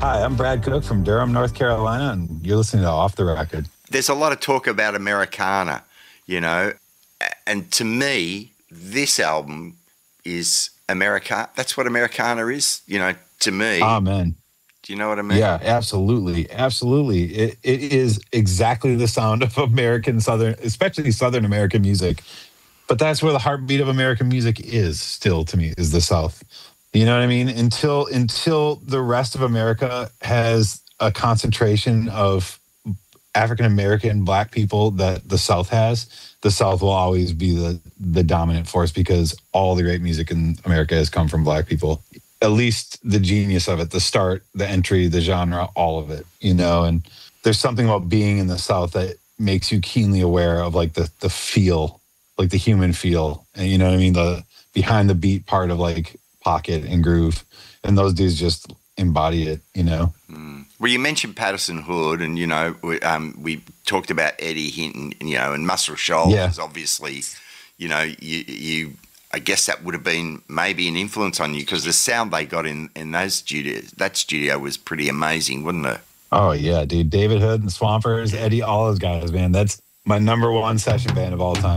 Hi, I'm Brad Cook from Durham, North Carolina, and you're listening to Off the Record. There's a lot of talk about Americana, and to me, this album is America. That's what Americana is, to me. Amen. Do you know what I mean? Yeah, absolutely. Absolutely. It is exactly the sound of American Southern, especially Southern American music. But that's where the heartbeat of American music is still, to me, is the South. You know what I mean? Until the rest of America has a concentration of African American Black people that the South has, the South will always be the dominant force because all the great music in America has come from Black people. At least the genius of it, the start, the entry, the genre, all of it, And there's something about being in the South that makes you keenly aware of like the feel, like the human feel. And you know what I mean? The behind the beat part of like pocket and groove. And those dudes just embody it, Well, you mentioned Patterson Hood, and we talked about Eddie Hinton, and Muscle Shoals. Obviously, you. I guess that would have been maybe an influence on you because the sound they got in those studios, that studio was pretty amazing, wasn't it? Oh yeah, dude. David Hood and Swampers, Eddie, all those guys, man. That's my number one session band of all time.